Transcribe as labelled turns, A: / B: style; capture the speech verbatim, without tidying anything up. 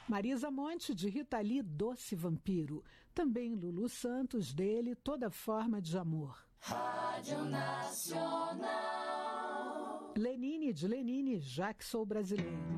A: Marisa Monte, de Rita Lee, Doce Vampiro. Também Lulu Santos, dele, Toda Forma de Amor.
B: Rádio Nacional.
A: Lenine, de Lenine, Já Que Sou Brasileiro.